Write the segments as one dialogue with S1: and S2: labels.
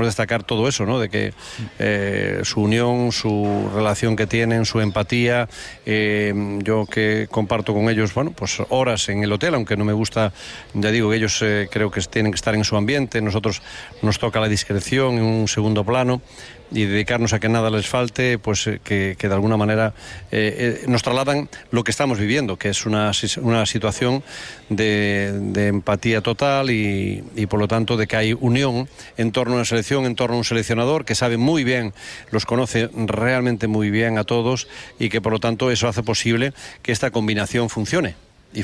S1: destacar todo eso, ¿no? De que su unión, su relación que tienen, su empatía, yo que comparto con ellos, bueno, pues horas en el hotel, aunque no me gusta, ya digo, que ellos creo que tienen que estar en su ambiente, nosotros nos toca la discreción en un segundo plano y dedicarnos a que nada les falte, pues que de alguna manera nos trasladan lo que estamos viviendo, que es una situación de empatía total y por lo tanto de que hay unión en torno a una selección, en torno a un seleccionador que sabe muy bien, los conoce realmente muy bien a todos y que por lo tanto eso hace posible que esta combinación funcione. Y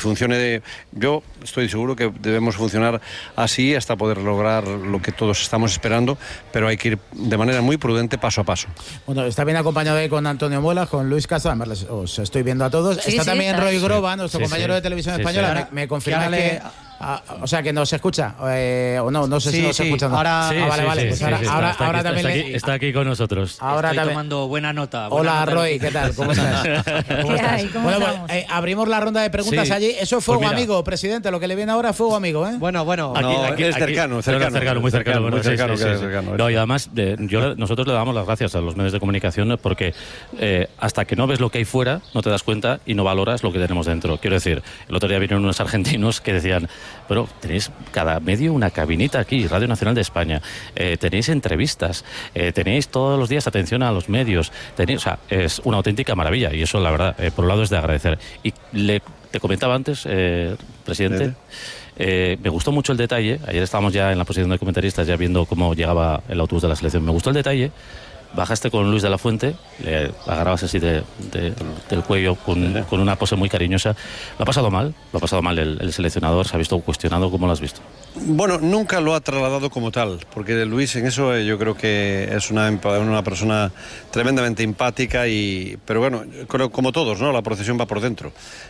S1: yo estoy seguro que debemos funcionar así hasta poder lograr lo que todos estamos esperando, pero hay que ir de manera muy prudente, paso a paso.
S2: Bueno, está bien acompañado ahí con Antonio Muelas, con Luis Castro, además os estoy viendo a todos.
S3: Sí,
S2: está también Roy Groba,
S3: sí,
S2: nuestro compañero de Televisión Española. Me confirma que... o sea, que nos escucha, o no sé si nos escucha.
S4: Ahora,
S2: vale. Pues ahora también
S5: está aquí con nosotros.
S4: Ahora estoy tomando buena nota.
S2: Hola, Roy, ¿qué tal? ¿Cómo estás?
S3: ¿Qué hay? ¿Cómo
S2: bueno, pues, abrimos la ronda de preguntas allí. Eso es fuego
S5: pues
S2: amigo, presidente. Lo que le viene ahora es fuego amigo, ¿eh?
S4: Bueno.
S5: Aquí
S1: es cercano.
S5: Muy cercano.
S1: Sí.
S5: No, y además, nosotros le damos las gracias a los medios de comunicación porque hasta que no ves lo que hay fuera, no te das cuenta y no valoras lo que tenemos dentro. Quiero decir, el otro día vinieron unos argentinos que decían, pero tenéis cada medio una cabinita aquí, Radio Nacional de España, tenéis entrevistas, tenéis todos los días atención a los medios, o sea, es una auténtica maravilla y eso la verdad, por un lado es de agradecer. Y te comentaba antes, presidente, me gustó mucho el detalle, ayer estábamos ya en la posición de comentaristas ya viendo cómo llegaba el autobús de la selección, me gustó el detalle. Bajaste con Luis de la Fuente, le agarrabas así del cuello con una pose muy cariñosa. Lo ha pasado mal el seleccionador, se ha visto cuestionado. ¿Cómo lo has visto?
S1: Bueno, nunca lo ha trasladado como tal, porque Luis en eso yo creo que es una persona tremendamente empática, pero bueno, como todos, ¿no? La procesión va por dentro.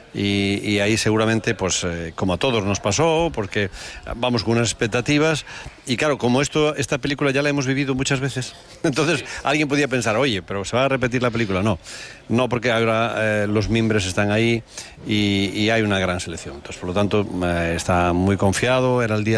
S1: Y ahí seguramente, pues como a todos nos pasó, porque vamos con unas expectativas y claro, como esta película ya la hemos vivido muchas veces, entonces alguien podía pensar, oye, pero ¿se va a repetir la película? No, porque ahora los mimbres están ahí y hay una gran selección. Entonces, por lo tanto, está muy confiado. Era el día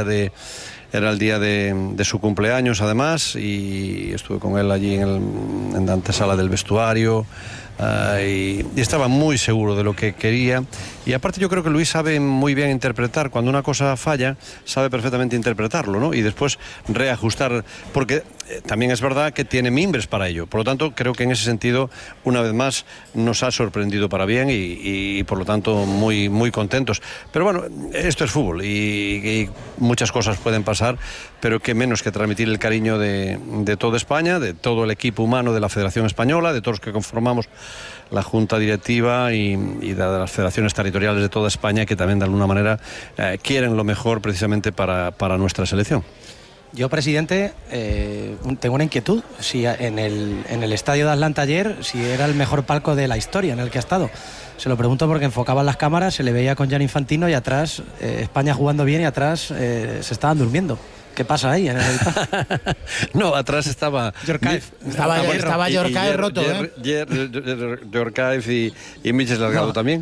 S1: de su cumpleaños, además, y estuve con él allí en la antesala del vestuario. Y estaba muy seguro de lo que quería y aparte yo creo que Luis sabe muy bien interpretar. Cuando una cosa falla sabe perfectamente interpretarlo, ¿no? Y después reajustar, porque también es verdad que tiene mimbres para ello. Por lo tanto, creo que en ese sentido, una vez más, nos ha sorprendido para bien y por lo tanto muy, muy contentos. Pero bueno, esto es fútbol y muchas cosas pueden pasar, pero que menos que transmitir el cariño de toda España, de todo el equipo humano de la Federación Española, de todos los que conformamos la Junta Directiva y de las federaciones territoriales de toda España, que también de alguna manera quieren lo mejor precisamente para nuestra selección.
S4: Yo, presidente, tengo una inquietud. Si en el estadio de Atlanta ayer, si era el mejor palco de la historia en el que ha estado. Se lo pregunto porque enfocaban las cámaras, se le veía con Gianni Infantino y atrás España jugando bien y atrás se estaban durmiendo. ¿Qué pasa ahí?
S1: No, atrás estaba
S4: Yorkaev.
S2: Estaba Yorkaev roto,
S1: Yorkaev y Michel Delgado también.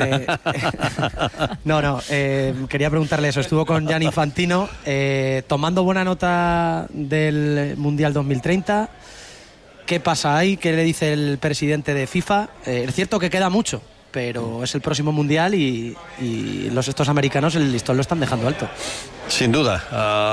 S4: Quería preguntarle eso. Estuvo con Gianni Infantino tomando buena nota del Mundial 2030. ¿Qué pasa ahí? ¿Qué le dice el presidente de FIFA? Es cierto que queda mucho, pero es el próximo Mundial y estos americanos el listón lo están dejando alto.
S1: Sin duda.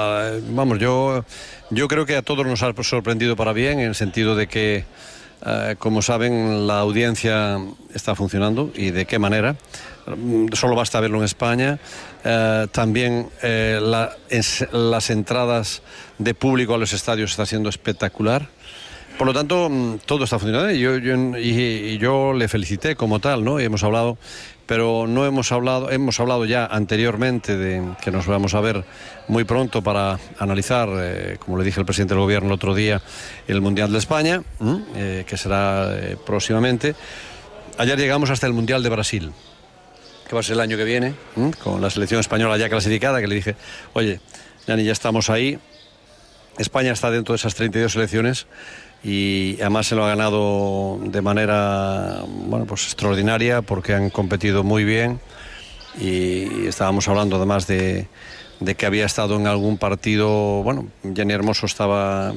S1: Yo creo que a todos nos ha sorprendido para bien, en el sentido de que, como saben, la audiencia está funcionando y de qué manera. Solo basta verlo en España. También las entradas de público a los estadios está siendo espectacular. Por lo tanto, todo está funcionando y yo le felicité como tal, ¿no? Y hemos hablado, pero no hemos hablado ya anteriormente de que nos vamos a ver muy pronto para analizar, como le dije al presidente del gobierno el otro día, el Mundial de España, que será próximamente. Ayer llegamos hasta el Mundial de Brasil, que va a ser el año que viene, con la selección española ya clasificada, que le dije, oye, Gianni, ya estamos ahí, España está dentro de esas 32 selecciones, y además se lo ha ganado de manera extraordinaria, porque han competido muy bien y estábamos hablando además de que había estado en algún partido. Gianni Hermoso estaba